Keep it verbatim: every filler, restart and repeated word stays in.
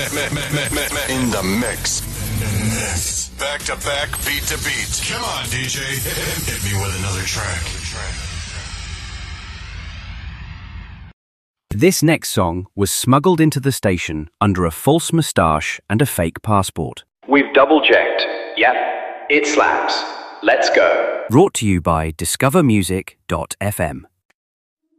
In the mix. Back to back, beat to beat. Come on, D J. Hit me with another track. This next song was smuggled into the station under a false moustache and a fake passport. We've double-checked. Yep, it slaps. Let's go. Brought to you by discover music dot f m.